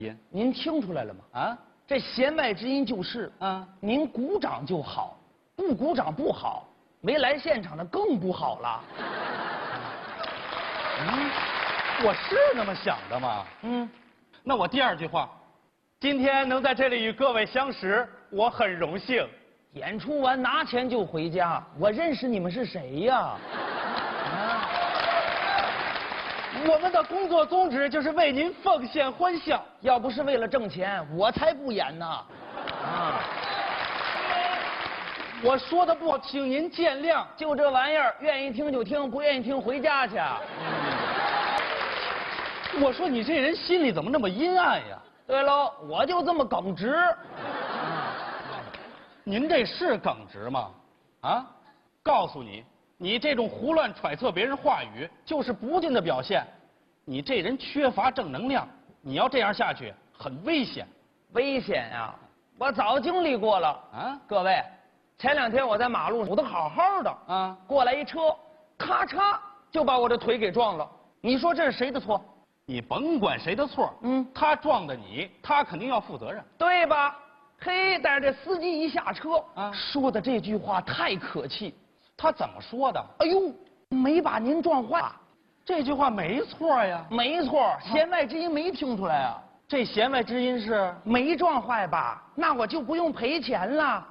音。 您听出来了吗？ 啊， 这弦外之音就是您鼓掌就好，不鼓掌不好，没来现场的更不好了。 我是那么想的吗？那我第二句话，今天能在这里与各位相识，我很荣幸。 演出完拿钱就回家，我认识你们是谁呀？ 我们的工作宗旨就是为您奉献欢笑， 要不是为了挣钱，我才不演呢。 我说的不好，请您见谅。 就这玩意儿，愿意听就听，不愿意听回家去。 我说你这人心里怎么那么阴暗呀？ 对喽，我就这么耿直。 您这是耿直吗？啊，告诉你，你这种胡乱揣测别人话语，就是不敬的表现。你这人缺乏正能量，你要这样下去，很危险。 危险呀！我早经历过了啊！各位，前2天我在马路上，我都好好的啊，过来一车，咔嚓就把我的腿给撞了。你说这是谁的错？ 你甭管谁的错，他撞的你，他肯定要负责任， 对吧？嘿，但是这司机一下车说的这句话太可气。 他怎么说的？ 哎呦，没把您撞坏。 这句话没错呀。 没错，弦外之音没听出来啊。 这弦外之音是没撞坏吧？那我就不用赔钱了。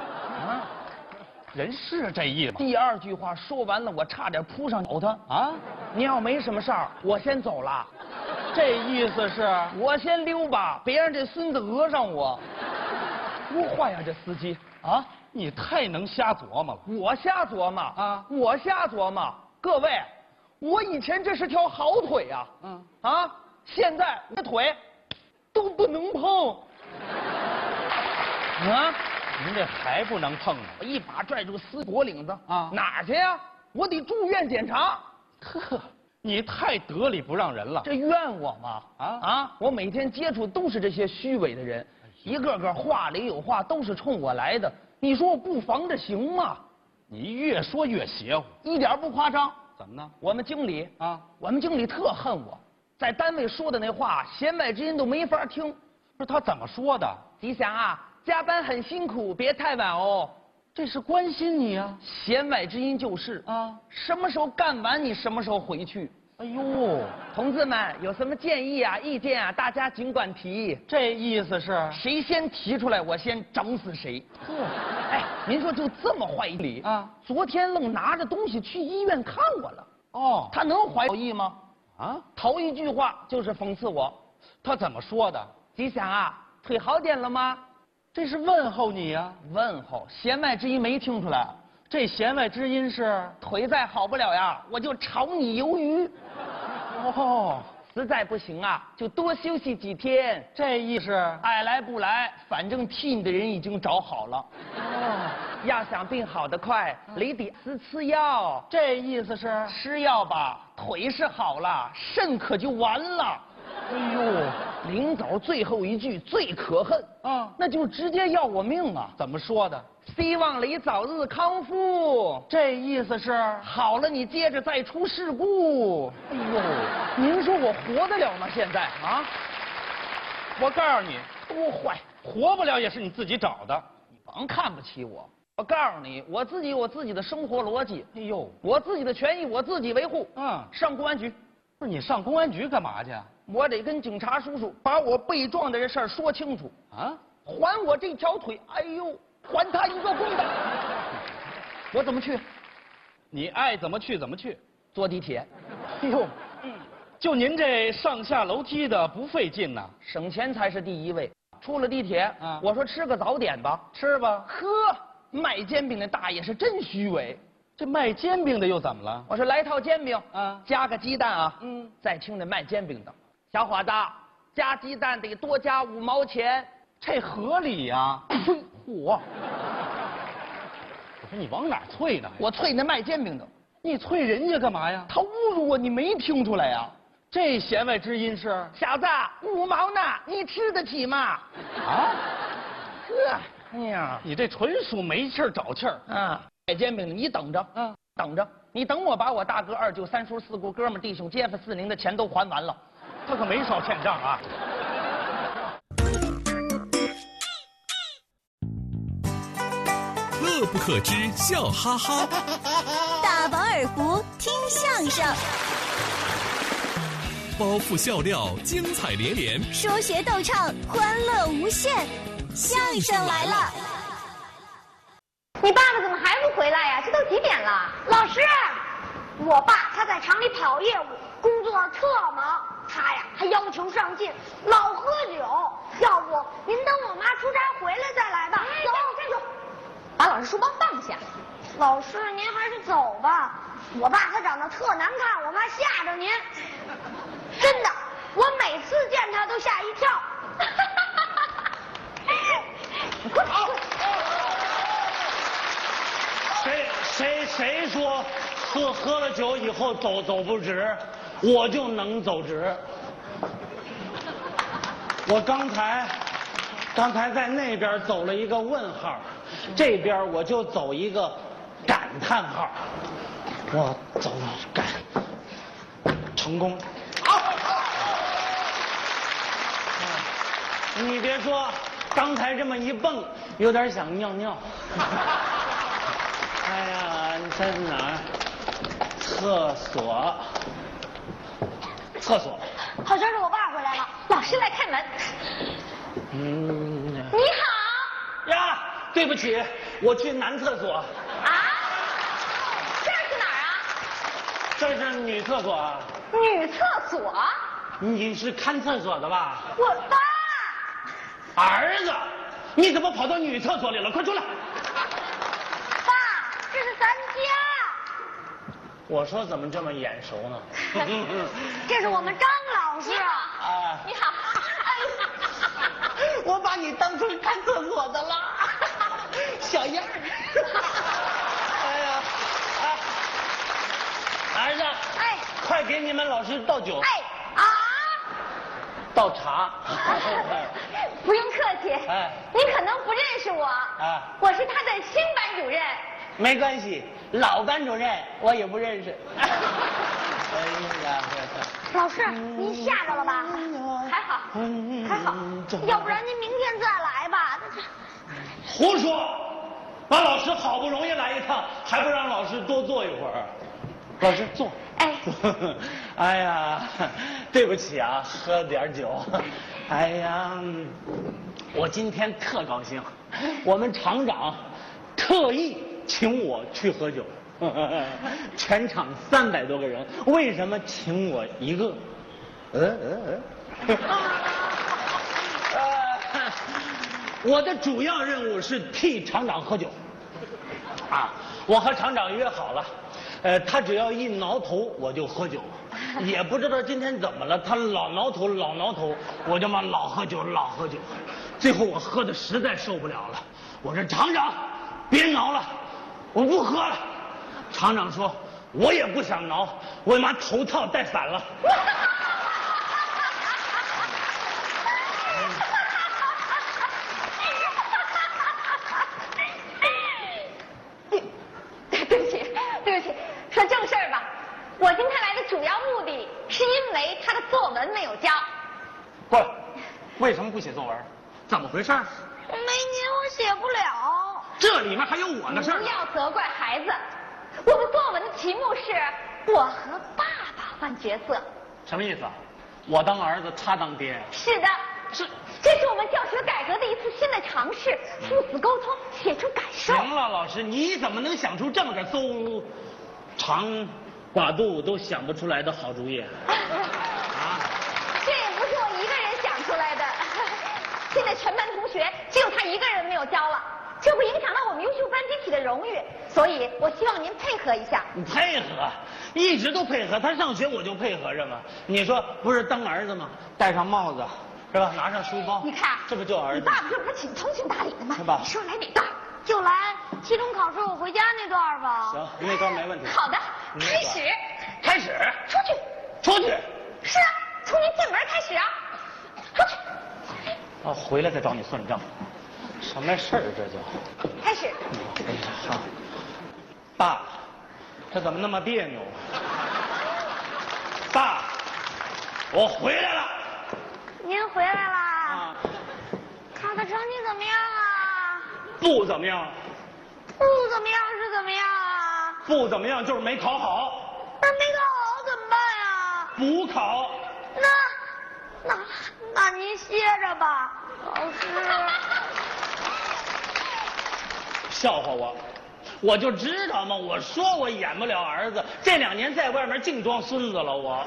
人是这意思。 第2句话说完了，我差点扑上咬他啊！你要没什么事儿，我先走了。 这意思是我先溜吧，别让这孙子讹上我。多坏呀，这司机啊！ 你太能瞎琢磨了。 我瞎琢磨啊！我瞎琢磨。各位，我以前这是条好腿呀，现在我的腿都不能碰。 您这还不能碰呢！ 我一把拽住司机脖领子哪儿去呀？我得住院检查。 呵，你太得理不让人了。 这怨我吗？我每天接触都是这些虚伪的人，一个个话里有话，都是冲我来的。你说我不防着行吗？ 你越说越邪乎， 一点不夸张。 怎么呢？ 我们经理特恨我，在单位说的那话，弦外之音都没法听。 不是他怎么说的？ 吉祥啊，加班很辛苦，别太晚哦。 这是关心你啊。 弦外之音就是什么时候干完你什么时候回去。 哎呦， 同志们有什么建议啊、意见啊，大家尽管提。 这意思是谁先提出来，我先整死谁。哎，您说就这么坏理昨天愣拿着东西去医院看我了。他能怀好意吗？头一句话就是讽刺我。 他怎么说的？ 吉祥啊，腿好点了吗？ 这是问候你呀。 问候，弦外之音没听出来。 这弦外之音是腿再好不了呀，我就炒你鱿鱼。实在不行啊，就多休息几天。 这意思爱来不来，反正替你的人已经找好了。要想病好得快，你得吃药。 这意思是吃药吧，腿是好了，肾可就完了。 哎呦， 临走最后一句最可恨那就直接要我命啊！ 怎么说的？ 希望你早日康复。 这意思是好了，你接着再出事故。哎呦，您说我活得了吗？现在我告诉你， 多坏， 活不了也是你自己找的。 你甭看不起我。我告诉你，我自己有我自己的生活逻辑。 哎呦， 我自己的权益我自己维护。上公安局。 不是你上公安局干嘛去？ 我得跟警察叔叔把我被撞的这事儿说清楚还我这条腿，哎呦，还他一个公道。我怎么去？ 你爱怎么去怎么去。 坐地铁。 哎呦，就您这上下楼梯的不费劲呐， 省钱才是第一位。出了地铁我说吃个早点吧， 吃吧。 呵，卖煎饼的大爷是真虚伪。 这卖煎饼的又怎么了？ 我说来套煎饼加个鸡蛋再听这卖煎饼的，小伙子，加鸡蛋得多加5毛钱， 这合理呀。 嚯！我说你往哪儿啐呢？ 我啐那卖煎饼的。 你啐人家干嘛呀？ 他侮辱我，你没听出来呀？ 这弦外之音是小子，5毛呢，你吃得起吗？哎呀， 你这纯属没气儿找气儿卖煎饼的，你等着，等着，你等我把我大哥、二舅、三叔、四姑、哥们、弟兄、街坊、四邻的钱都还完了。 他可没少欠账啊。 乐不可支，笑哈哈。 大饱耳福，听相声。 包袱笑料，精彩连连； 说学逗唱，欢乐无限。相声来了！ 你爸爸怎么还不回来呀？这都几点了？老师，我爸他在厂里跑业务，工作特忙，他呀还要求上进，老喝酒。要不您等我妈出差回来再来吧。走，站住！ 把老师书包放下。 老师，您还是走吧。我爸他长得特难看，我怕吓着您。真的，我每次见他都吓一跳。 谁说喝了酒以后走不直，我就能走直。我刚才在那边走了一个问号，这边我就走一个感叹号。我走感成功。你别说，刚才这么一蹦，有点想尿尿。哎呀，你在哪儿？厕所。 好像是我爸回来了， 老师来开门。 你好。 呀，对不起，我去男厕所。 啊？这是哪儿啊？ 这是女厕所。 女厕所？ 你是看厕所的吧？ 我爸。 儿子，你怎么跑到女厕所里了？快出来！ 爸，这是咱家。 我说怎么这么眼熟呢？ 这是我们张老师。 啊， 你好。 我把你当成看厕所的了，小样儿。哎呀，儿子， 哎， 快给你们老师倒酒。 哎啊， 倒茶。 不用客气。 哎， 您可能不认识我。 啊， 我是他的新班主任。 没关系，老班主任我也不认识。哎呀， 老师，您吓着了吧？ 还好，还好。 要不然您明天再来吧。 胡说！把老师好不容易来一趟，还不让老师多坐一会儿？老师坐。 哎。 哎呀，对不起啊，喝点酒。哎呀，我今天特高兴，我们厂长特意请我去喝酒。全场300多个人，为什么请我一个？我的主要任务是替厂长喝酒。啊，我和厂长约好了，他只要一挠头我就喝酒，也不知道今天怎么了，他老挠头，我就嘛老喝酒。最后我喝的实在受不了了，我说厂长，别挠了，我不喝了。厂长说，我也不想挠，我妈头套戴反了。 对不起，说正事儿吧。我今天来的主要目的是因为他的作文没有交。 不，为什么不写作文？怎么回事？ 没您我写不了。 这里面还有我的事儿。 不要责怪孩子。我们作文的题目是我和爸爸换角色。 什么意思？我当儿子，他当爹？ 是的，这是我们教学改革的一次新的尝试，父子沟通，写出感受。 行了，老师，你怎么能想出这么个邹长寡肚都想不出来的好主意？ 这也不是我一个人想出来的。现在全班同学只有他一个人没有交了，这会影响到我们优秀班集体的荣誉，所以我希望您配合一下。 你配合，一直都配合，他上学我就配合着嘛。你说不是当儿子吗？戴上帽子，是吧？拿上书包， 你看， 这不就儿子？ 你爸爸这不是挺通情达理的吗？ 是吧？ 你说来哪段？ 就来期中考试我回家那段吧。 行，那段没问题。 好的，开始。 开始。 出去。 是啊，从您进门开始啊。出去。 回来再找你算账。什么事儿这叫？ 开始。 好。爸，这怎么那么别扭？爸，我回来了。 您回来啦？考的成绩怎么样啊？ 不怎么样。 不怎么样是怎么样啊？ 不怎么样就是没考好。 那没考好怎么办呀？ 补考。 那您歇着吧，老师。 笑话我，我就知道嘛，我说我演不了儿子，这2年在外面净装孙子了，我。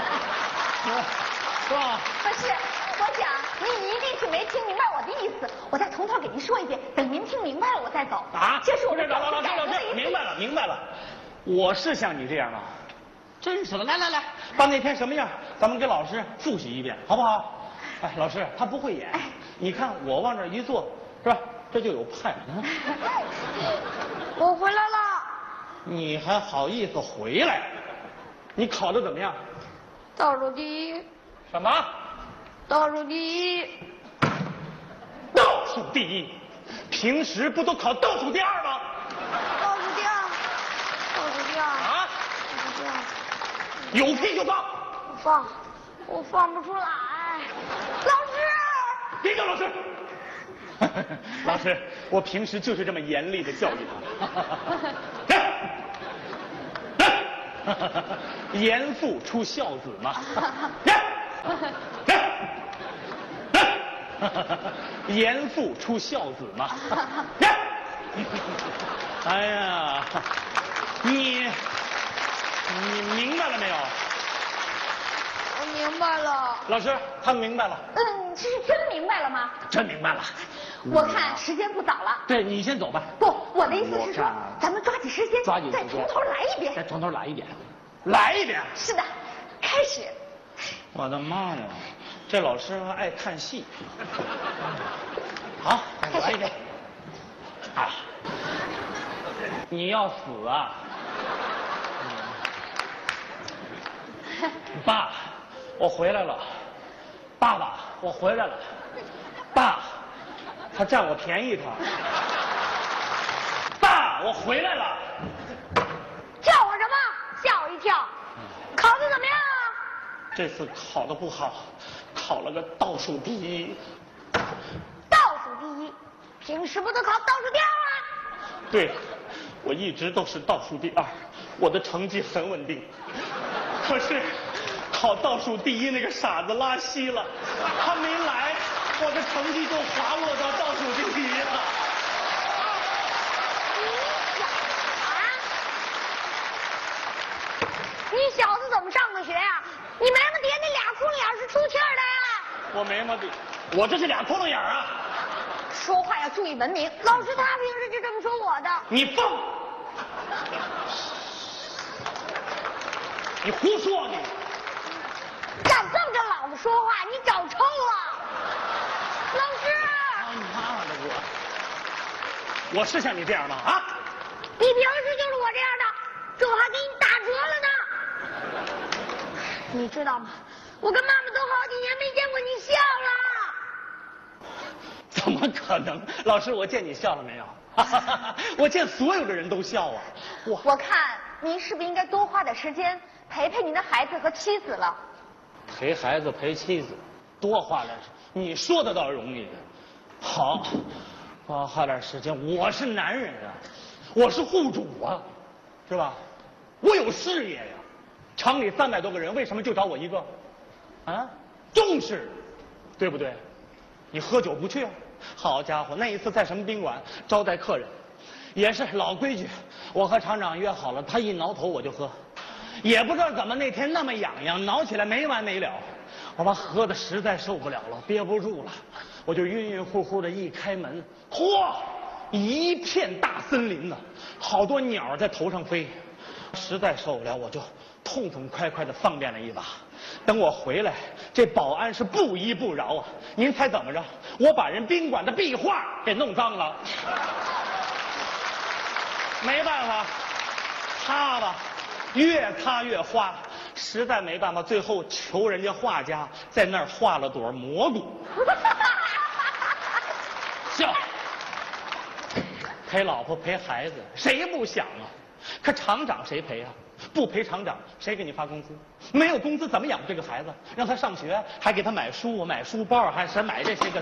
是吧？ 不是，我想您一定是没听明白我的意思，我再从头给您说一遍，等您听明白了我再走。 啊？ 这是我的老师，明白了，我是像你这样啊。真是的，来，把那天什么样，咱们给老师复习一遍，好不好？哎，老师他不会演，你看我往这一坐，是吧？这就有派。 我回来了。 你还好意思回来？你考得怎么样？ 倒数第一。 什么？ 倒数第一。 倒数第一？平时不都考倒数第2吗？ 倒数第2。 啊？有屁就放！ 我放不出来。老师， 别叫老师。老师，我平时就是这么严厉的教育他。严父出孝子嘛。严父出孝子嘛。哎呀，你明白了没有？ 我明白了。 老师，他明白了。 这是真明白了吗？ 真明白了。 我看时间不早了。 对，你先走吧。 不，我的意思是说，咱们抓紧时间，再从头来一遍。 再从头来一遍。来一遍。 是的，开始。 我的妈呀，这老师还爱看戏。好，来一遍。啊，你要死啊！爸，我回来了。爸爸，我回来了。爸，他占我便宜他。爸，我回来了。 叫我什么？吓我一跳。考得怎么样啊？ 这次考得不好，考了个倒数第一。 倒数第一，平时不都考倒数第2吗？ 对，我一直都是倒数第2，我的成绩很稳定。可是考倒数第一那个傻子拉稀了，他没来，我的成绩就滑落到倒数第1了。 你小子怎么上的学呀？你没么叠那俩窟窿眼是出气儿的呀？ 我没么的，我这是俩窟窿眼啊！ 说话要注意文明。老师他平时就这么说我的。 你放！你胡说你！ 敢这么跟老子说话，你找抽了！老师！ 他妈的我是像你这样吗？啊？ 你平时就是我这样的，这我还给你打折了呢。你知道吗？我跟妈妈都好几年没见过你笑了。 怎么可能？老师，我见你笑了没有？我见所有的人都笑啊！ 我看您是不是应该多花点时间陪陪您的孩子和妻子了？ 陪孩子陪妻子，多花点，你说的倒容易。好，多花点时间。我是男人啊，我是户主啊，是吧？我有事业呀。厂里300多个人，为什么就找我一个？啊，重视，对不对？你喝酒不去啊？好家伙，那一次在什么宾馆招待客人，也是老规矩，我和厂长约好了，他一挠头我就喝，也不知道怎么那天那么痒痒，挠起来没完没了，我把喝的实在受不了了，憋不住了，我就晕晕乎乎的一开门，嚯，一片大森林呢，好多鸟在头上飞，实在受不了，我就痛痛快快的方便了一把。等我回来，这保安是不依不饶啊！您猜怎么着？我把人宾馆的壁画给弄脏了，没办法，擦吧，越擦越花，实在没办法，最后求人家画家在那儿画了朵蘑菇。笑，陪老婆陪孩子，谁不想啊？可厂长谁陪啊？不陪厂长，谁给你发工资？没有工资怎么养这个孩子？让他上学，还给他买书、买书包，还是买这些个。